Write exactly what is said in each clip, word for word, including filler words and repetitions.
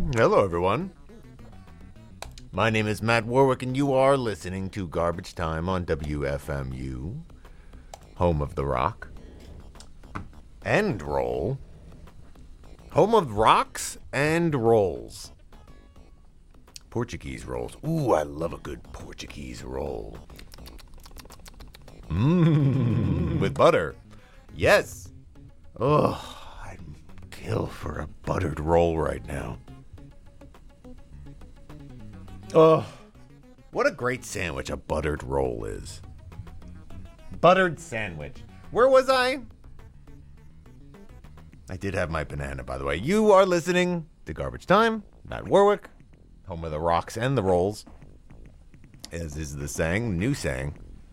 Hello, everyone. My name is Matt Warwick, and you are listening to Garbage Time on W F M U, home of the rock and roll, home of rocks and rolls. Portuguese rolls. Ooh, I love a good Portuguese roll. Mmm, with butter. Yes. Oh, I'd kill for a buttered roll right now. Oh, what a great sandwich a buttered roll is. Buttered sandwich. Where was I? I did have my banana, by the way. You are listening to Garbage Time. Matt Warwick, home of the rocks and the rolls, as is the saying, new saying,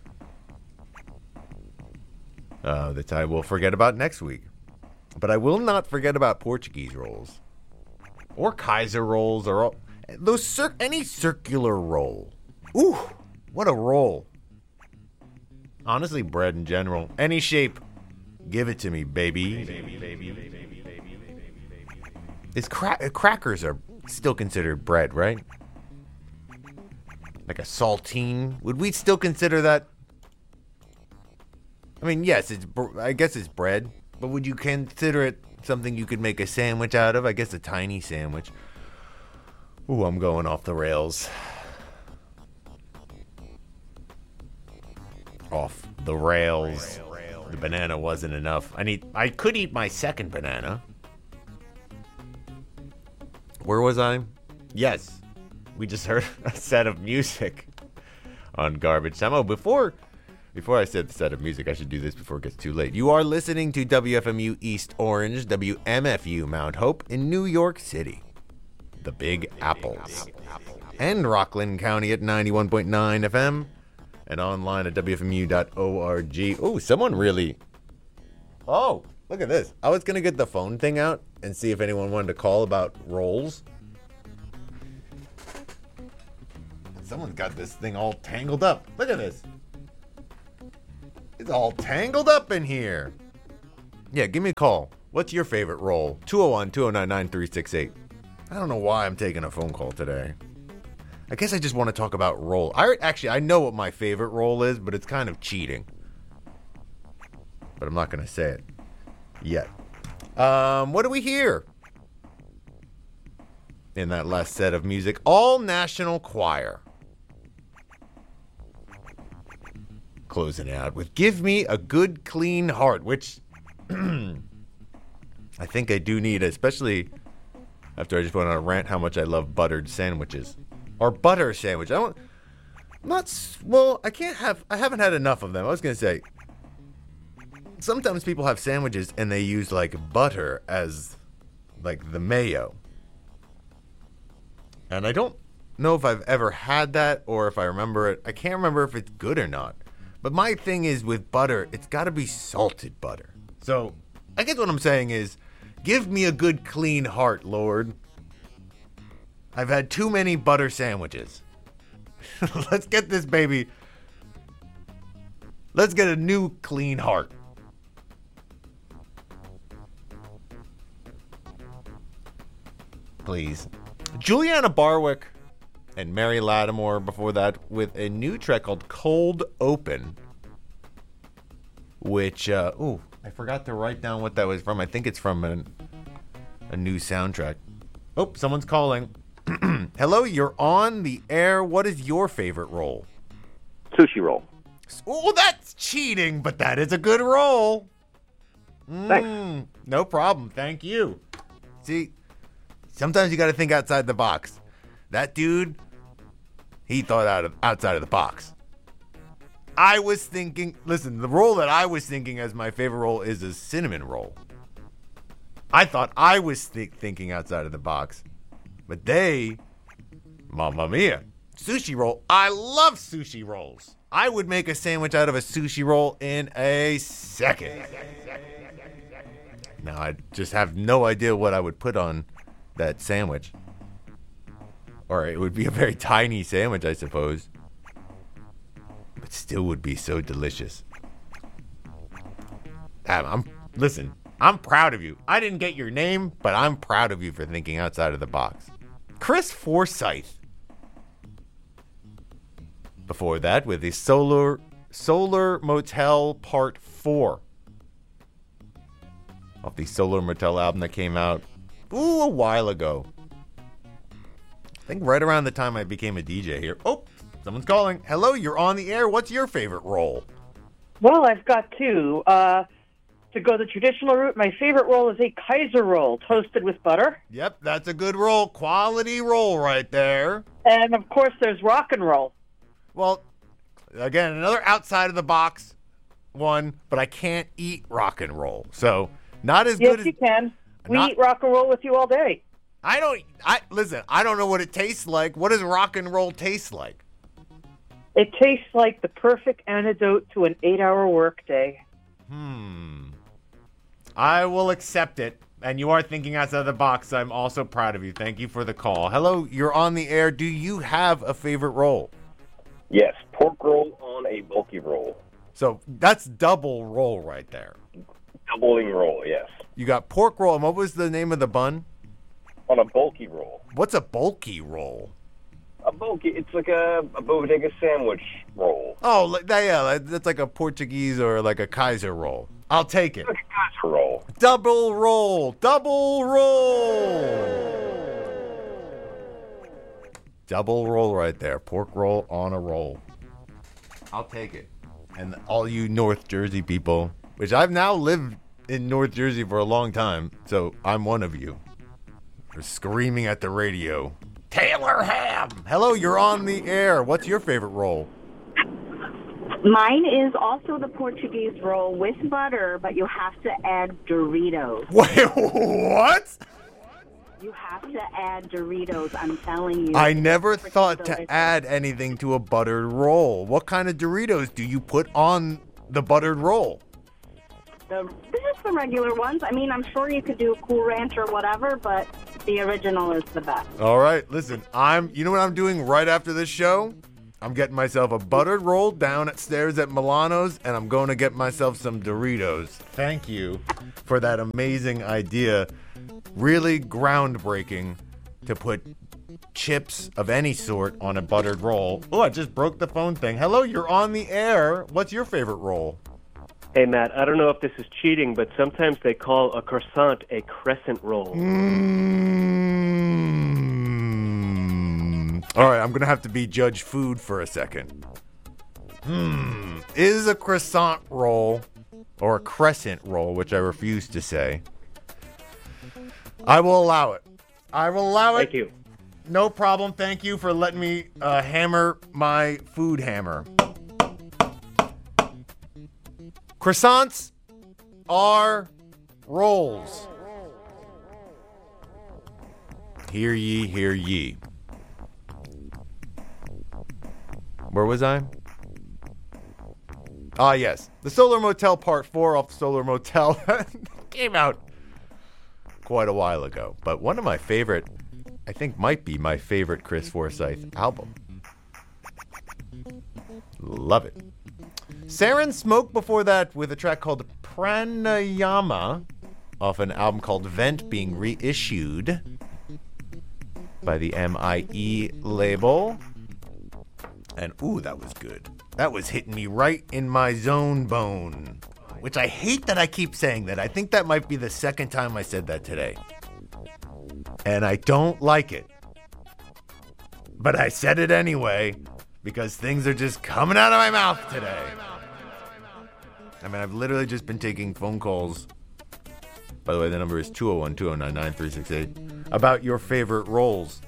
uh, that I will forget about next week. But I will not forget about Portuguese rolls, or Kaiser rolls, or all, those cir- any circular roll. Ooh, what a roll! Honestly, bread in general, any shape, give it to me, baby. baby, baby, baby, baby, baby, baby. Is cra- crackers are still considered bread, right? Like a saltine, would we still consider that? I mean, yes, it's. I guess it's bread, but would you consider it something you could make a sandwich out of? I guess a tiny sandwich. Ooh, I'm going off the rails. Off the rails. The banana wasn't enough. I need. I could eat my second banana. Where was I? Yes, we just heard a set of music on Garbage Time. Oh, before, before I said the set of music, I should do this before it gets too late. You are listening to W F M U East Orange, W M F U Mount Hope in New York City, the Big Apples, and Rockland County at ninety-one point nine F M, and online at W F M U dot org. Oh, someone really... Oh, look at this. I was going to get the phone thing out and see if anyone wanted to call about rolls. Someone's got this thing all tangled up. Look at this. It's all tangled up in here. Yeah, give me a call. What's your favorite roll? two oh one, two oh nine, nine three six eight. I don't know why I'm taking a phone call today. I guess I just want to talk about roll. I actually, I know what my favorite roll is, but it's kind of cheating. But I'm not going to say it yet. Um, what do we hear in that last set of music? All National Choir. Closing out with Give Me a Good Clean Heart, which I think I do need, especially after I just went on a rant how much I love buttered sandwiches. Or butter sandwich. I don't, I'm not, well, I can't have, I haven't had enough of them. I was going to say, sometimes people have sandwiches and they use like butter as like the mayo. And I don't know if I've ever had that or if I remember it. I can't remember if it's good or not. But my thing is with butter, it's got to be salted butter. So I guess what I'm saying is, give me a good clean heart, Lord. I've had too many butter sandwiches. Let's get this baby. Let's get a new clean heart. Please. Juliana Barwick and Mary Lattimore before that with a new track called Cold Open. Which, uh, ooh, I forgot to write down what that was from. I think it's from an, a new soundtrack. Oh, someone's calling. Hello, you're on the air. What is your favorite roll? Sushi roll. Oh, that's cheating, but that is a good roll. Mm, Thanks. No problem. Thank you. See, sometimes you got to think outside the box. That dude, he thought out of outside of the box. I was thinking, listen, the roll that I was thinking as my favorite roll is a cinnamon roll. I thought I was th- thinking outside of the box. But they, mamma mia, sushi roll. I love sushi rolls. I would make a sandwich out of a sushi roll in a second. Now, I just have no idea what I would put on that sandwich. Or it would be a very tiny sandwich, I suppose. But still would be so delicious. I'm, I'm listen, I'm proud of you. I didn't get your name, but I'm proud of you for thinking outside of the box. Chris Forsyth. Before that, with the Solar Solar Motel Part four. Off the Solar Motel album that came out, ooh, a while ago. I think right around the time I became a D J here. Oh, someone's calling. Hello, you're on the air. What's your favorite roll? Well, I've got two. Uh, to go the traditional route, my favorite roll is a Kaiser roll, toasted with butter. Yep, that's a good roll. Quality roll right there. And, of course, there's rock and roll. Well, again, another outside of the box one, but I can't eat rock and roll. So, not as yes, good as... Yes, you can. We not, eat rock and roll with you all day. I don't... I Listen, I don't know what it tastes like. What does rock and roll taste like? It tastes like the perfect antidote to an eight-hour workday. Hmm. I will accept it. And you are thinking outside the box. I'm also proud of you. Thank you for the call. Hello, you're on the air. Do you have a favorite roll? Yes, pork roll on a bulky roll. So that's double roll right there. Doubling roll, yes. You got pork roll, and what was the name of the bun? On a bulky roll. What's a bulky roll? A bulky, it's like a, a bodega sandwich roll. Oh, like that, yeah, that's like a Portuguese or like a Kaiser roll. I'll take it. Like a Kaiser roll. Double roll, double roll. Double roll right there. Pork roll on a roll. I'll take it. And all you North Jersey people, which I've now lived in North Jersey for a long time, so I'm one of you, are screaming at the radio, Taylor Ham! Hello, you're on the air. What's your favorite roll? Mine is also the Portuguese roll with butter, but you have to add Doritos. Wait, what? You have to add Doritos, I'm telling you. I never thought to add anything to a buttered roll. What kind of Doritos do you put on the buttered roll? The, just the regular ones. I mean, I'm sure you could do Cool Ranch or whatever, but the original is the best. All right, listen, I'm. You know what I'm doing right after this show? I'm getting myself a buttered roll down at stairs at Milano's, and I'm going to get myself some Doritos. Thank you for that amazing idea. Really groundbreaking to put chips of any sort on a buttered roll. Oh, I just broke the phone thing. Hello, you're on the air. What's your favorite roll? Hey, Matt, I don't know if this is cheating, but sometimes they call a croissant a crescent roll. Mm. All right, I'm going to have to be Judge Food for a second. Hmm. Is a croissant roll, or a crescent roll, which I refuse to say, I will allow it. I will allow it. Thank you. No problem. Thank you for letting me uh, hammer my food hammer. Croissants are rolls. Hear ye, hear ye. Where was I? Ah, yes. The Solar Motel Part four off Solar Motel came out quite a while ago. But one of my favorite, I think might be my favorite Chris Forsyth album. Love it. Sarin Smoke before that with a track called Pranayama off an album called Vent being reissued by the M I E label. And ooh, that was good. That was hitting me right in my zone bone. Which I hate that I keep saying that. I think that might be the second time I said that today. And I don't like it. But I said it anyway because things are just coming out of my mouth today. I mean, I've literally just been taking phone calls. By the way, the number is two oh one, two oh nine, nine three six eight. About your favorite rolls.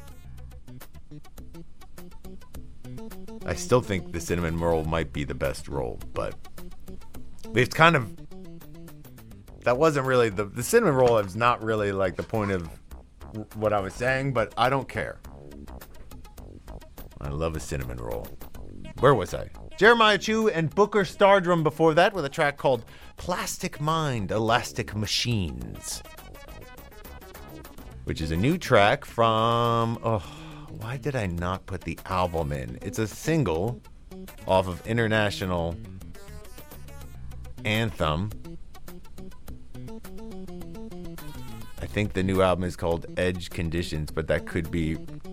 I still think the cinnamon roll might be the best roll, but it's kind of, that wasn't really, the, the cinnamon roll is not really like the point of what I was saying, but I don't care. I love a cinnamon roll. Where was I? Jeremiah Chu and Booker Stardrum before that with a track called Plastic Mind, Elastic Machines, which is a new track from, oh, why did I not put the album in? It's a single off of International Anthem. I think the new album is called Edge Conditions, but that could be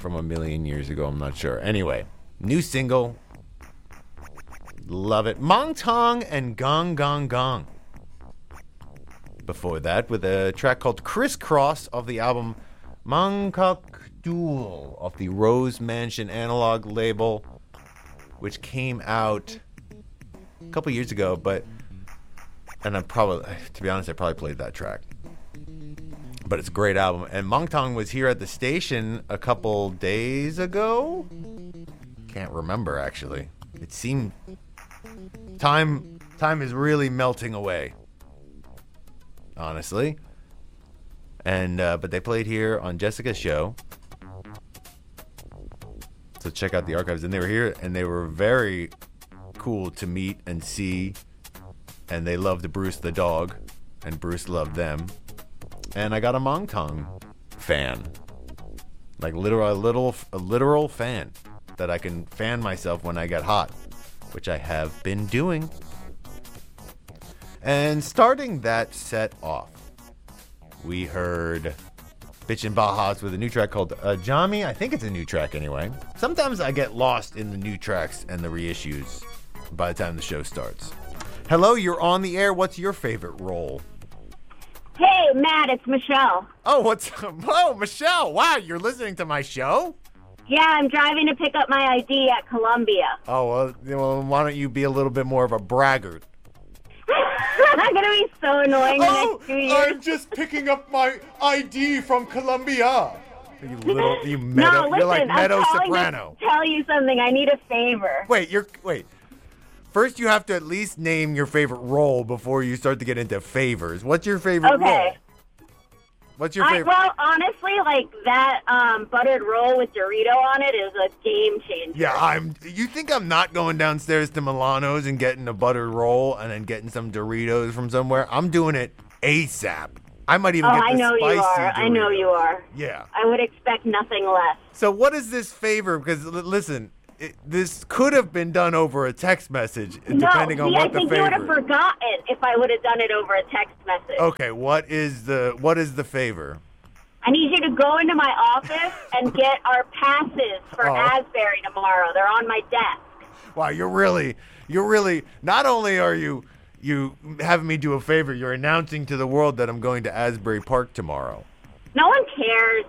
from a million years ago. I'm not sure. Anyway, new single. Love it. Mong Tong and Gong Gong Gong. Before that, with a track called Crisscross of the album Mangkok Duel off the Rose Mansion Analog label, which came out a couple years ago, but, and I probably, to be honest, I probably played that track. But it's a great album. And Mong Tong was here at the station a couple days ago. Can't remember, actually. It seemed, time, time is really melting away. Honestly. And uh, but they played here on Jessica's show, so check out the archives. And they were here, and they were very cool to meet and see, and they loved Bruce the dog, and Bruce loved them. And I got a Mong Tong fan, like literal a little a literal fan that I can fan myself when I get hot, which I have been doing. And starting that set off, we heard Bitchin' Bajas with a new track called uh, Jami. I think it's a new track anyway. Sometimes I get lost in the new tracks and the reissues by the time the show starts. Hello, you're on the air. What's your favorite role? Hey, Matt, it's Michelle. Oh, what's oh, Michelle. Wow, you're listening to my show? Yeah, I'm driving to pick up my I D at Columbia. Oh, well, well why don't you be a little bit more of a braggart? I'm going to be so annoying the Oh, next two years. I'm just picking up my I D from Columbia. You little, you meadow, no, listen, you're like Meadow I'm calling Soprano. to tell you something. I need a favor. Wait, you're wait. First, you have to at least name your favorite role before you start to get into favors. What's your favorite Okay. role? What's your I, favorite? well, honestly, like that um, buttered roll with Dorito on it is a game changer. Yeah, I'm. You think I'm not going downstairs to Milano's and getting a buttered roll and then getting some Doritos from somewhere? I'm doing it ASAP. I might even Oh, get the I know spicy you are. I know Dorito. you are. Yeah. I would expect nothing less. So what is this favor? Because l- listen, it, this could have been done over a text message, depending no, on see, what I the think you would have favor. forgotten if I would have done it over a text message. Okay, what is the what is the favor? I need you to go into my office and get our passes for Oh. Asbury tomorrow. They're on my desk. Wow, you're really, you're really. Not only are you you having me do a favor, you're announcing to the world that I'm going to Asbury Park tomorrow. No one cares.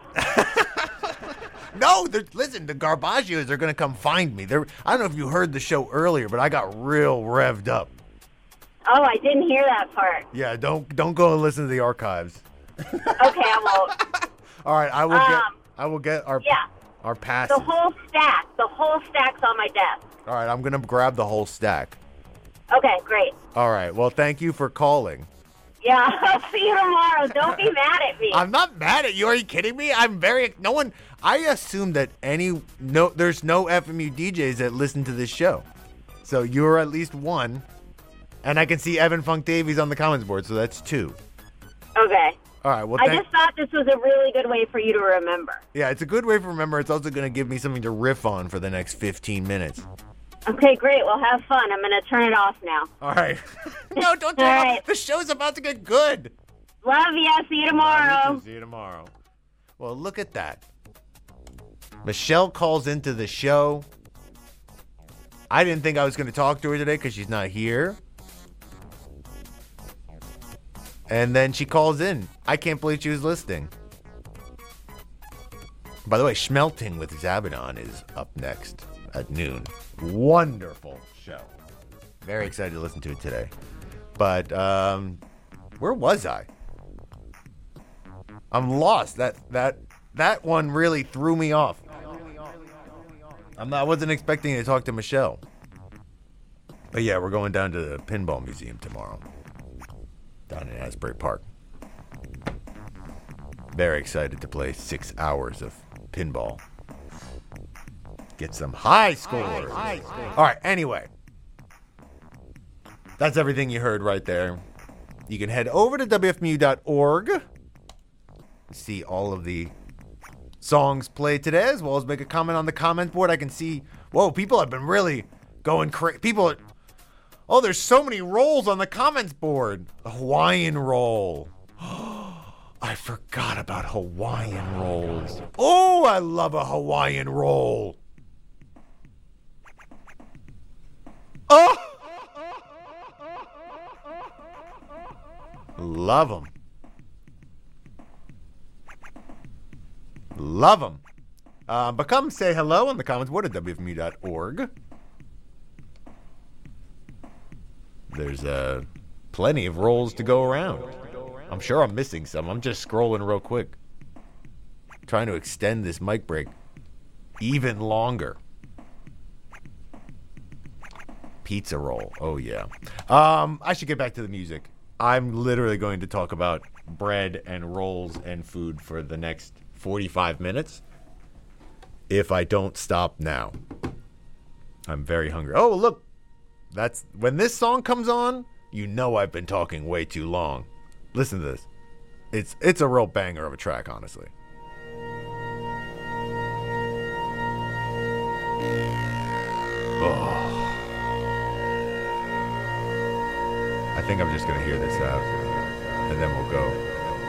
No, they're- listen, the Garbagios are going to come find me. They're, I don't know if you heard the show earlier, but I got real revved up. Oh, I didn't hear that part. Yeah, don't don't go and listen to the archives. Okay, I won't. All right, I will get Um, I will get our yeah. our passes. The whole stack. The whole stack's on my desk. All right, I'm going to grab the whole stack. Okay, great. All right, well, thank you for calling. Yeah, I'll see you tomorrow. Don't be mad at me. I'm not mad at you. Are you kidding me? I'm very no one. I assume that any no, there's no F M U D Js that listen to this show, so you're at least one, and I can see Evan Funk Davies on the comments board, so that's two. Okay. All right. Well, I thank, just thought this was a really good way for you to remember. yeah, it's a good way to remember. It's also going to give me something to riff on for the next fifteen minutes. Okay, great. Well, have fun. I'm going to turn it off now. All right. No, don't turn All it off. right. The show's about to get good. Love ya. See you tomorrow. See you tomorrow. Well, look at that. Michelle calls into the show. I didn't think I was going to talk to her today because she's not here. And then she calls in. I can't believe she was listening. By the way, Schmelting with Zabadon is up next at noon. Wonderful show. Very excited to listen to it today. But um, where was I? I'm lost. That that that one really threw me off. I'm not, I wasn't expecting to talk to Michelle. But yeah, we're going down to the Pinball Museum tomorrow. Down in Asbury Park. Very excited to play six hours of pinball. Get some high scores. High, high scores. All right, anyway. That's everything you heard right there. You can head over to W F M U dot org. See all of the songs played today, as well as make a comment on the comment board. I can see, whoa, people have been really going crazy. People are, oh, there's so many rolls on the comments board. The Hawaiian roll. I I forgot about Hawaiian rolls. Oh, I love a Hawaiian roll. Oh! Love them. Love them. Uh, but come say hello in the comments. What at W F M U dot org. There's uh, plenty of rolls to go around. I'm sure I'm missing some. I'm just scrolling real quick. Trying to extend this mic break even longer. Pizza roll. Oh, yeah. Um, I should get back to the music. I'm literally going to talk about bread and rolls and food for the next forty-five minutes if I don't stop now. I'm very hungry. Oh, look. That's when this song comes on, you know I've been talking way too long. Listen to this. It's it's a real banger of a track, honestly. Oh. I think I'm just going to hear this out, and then we'll go.